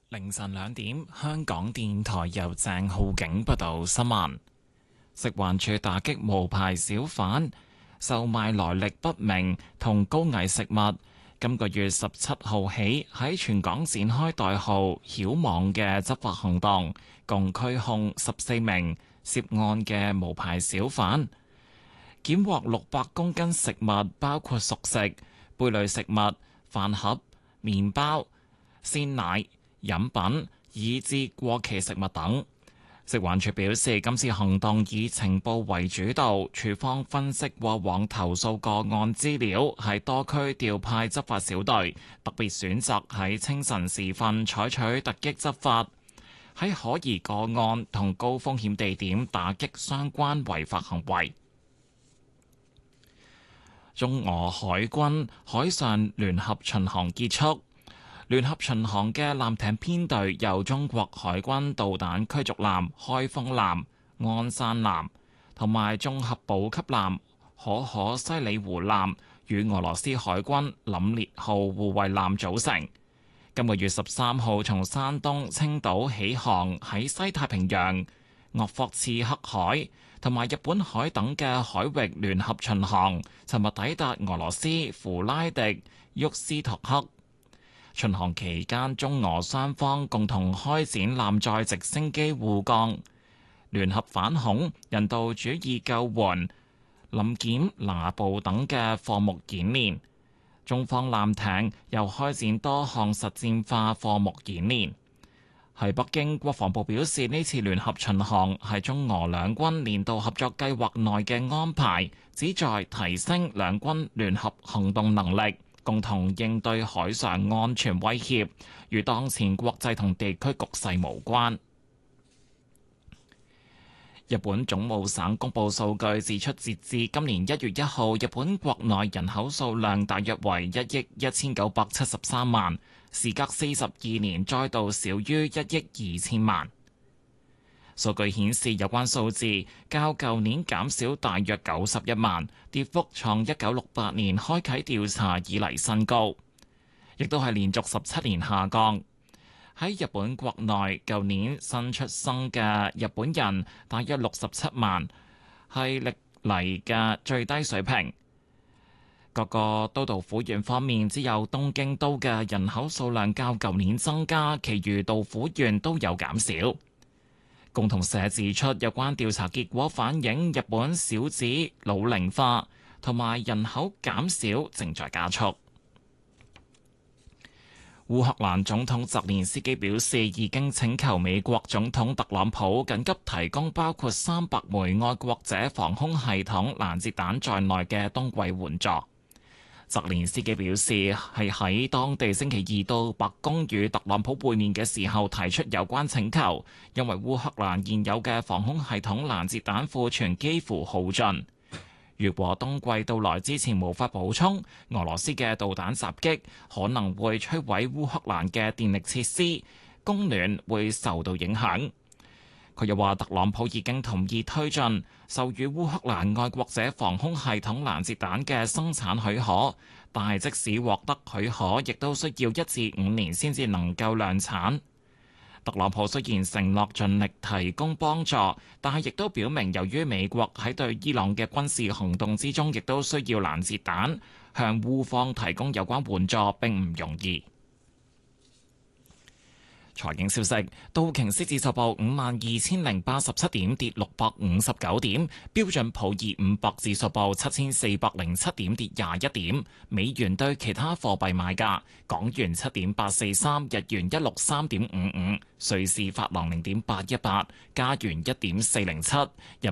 凌晨2點，香港電台由鄭浩景報道新聞。食環署打擊無牌小販售賣來歷不明同高危食物。今個月17號起，喺全港展開代號曉網嘅執法行動，共拘控14名涉案嘅無牌小販，檢獲600公斤食物，包括熟食、貝類食物、飯盒、麵包、鮮奶、飲品以至過期食物等。食環署表示，今次行動以情報為主導，署方分析過往投訴個案資料，喺多區調派執法小隊，特別選擇喺清晨時分採取突擊執法，喺可疑個案同高風險地點打擊相關違法行為。中俄海軍海上聯合巡航結束。聯合巡航嘅艦艇編隊由中國海軍導彈驅逐艦開封艦、鞍山艦同埋綜合補給艦可可西里湖艦與俄羅斯海軍凛烈號護衛艦組成。今個月13號從山東青島起航，喺西太平洋、鄂霍次克海同埋日本海等嘅海域聯合巡航，尋日抵達俄羅斯弗拉迪沃斯托克。巡航期間，中俄雙方共同開展艦載直升機護降、聯合反恐、人道主義救援、臨檢拿捕等嘅課目演練。中方艦艇又開展多項實戰化課目演練。喺北京，國防部表示，呢次聯合巡航係中俄兩軍年度合作計劃內嘅安排，旨在提升兩軍聯合行動能力，共同應對海上安全威脅，與當前國際同地區局勢無關。日本總務省公布數據指出，截至今年1月1號，日本國內人口數量大約為1億1973萬，時隔42年再度少於1億2000萬。數據顯示，有關數字較舊年減少大約91萬，跌幅創1968年開啓調查以嚟新高，亦都係連續17年下降。喺日本國內，舊年新出生嘅日本人大約67萬，係歷嚟嘅最低水平。各個都道府縣方面，只有東京都嘅人口數量較舊年增加，其餘道府縣都有減少。共同社指出，有關調查結果反映日本少子老齡化同埋人口減少正在加速。烏克蘭總統澤連斯基表示，已經請求美國總統特朗普緊急提供包括300枚愛國者防空系統攔截彈在內嘅冬季援助。澤連斯基表示，係喺當地星期2到白宮與特朗普會面嘅時候提出有關請求，因為烏克蘭現有嘅防空系統攔截彈庫存幾乎耗盡。如果冬季到來之前無法補充，俄羅斯嘅導彈襲擊可能會摧毀烏克蘭嘅電力設施，供暖會受到影響。佢又話，特朗普已經同意推進授予烏克蘭愛國者防空系統攔截彈嘅生產許可，但係即使獲得許可，亦都需要1至5年先至能夠量產。特朗普雖然承諾盡力提供幫助，但係亦都表明，由於美國喺對伊朗嘅軍事行動之中，亦都需要攔截彈，向烏方提供有關援助並唔容易。財經消息，道瓊斯指數報52,087點，跌659點；標準普爾500指數報7,407點，跌21點。美元對其他貨幣賣價：港元7.843，日元163.55，瑞士法郎0.818，加元1.407。